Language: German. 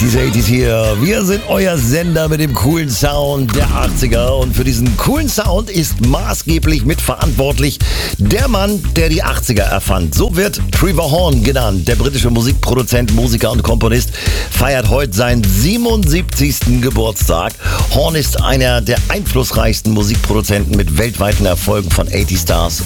80s, 80s hier. Wir sind euer Sender mit dem coolen Sound der 80er. Und für diesen coolen Sound ist maßgeblich mitverantwortlich der Mann, der die 80er erfand. So wird Trevor Horn genannt. Der britische Musikproduzent, Musiker und Komponist feiert heute seinen 77. Geburtstag. Horn ist einer der einflussreichsten Musikproduzenten mit weltweiten Erfolgen von 80 Stars